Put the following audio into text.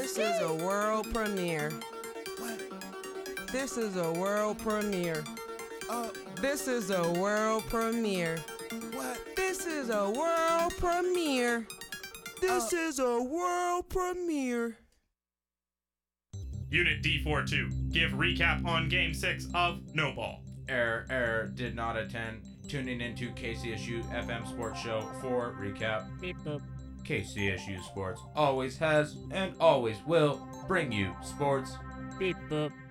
This is a world premiere. What? This is a world premiere. Uh, This is a world premiere. what? This is a world premiere. This is a world premiere. Unit D42, give recap on Game 6 of No Ball. Error, did not attend. Tuning into KCSU FM Sports Show for recap. Beep boop. KCSU Sports always has and always will bring you sports. Beep boop.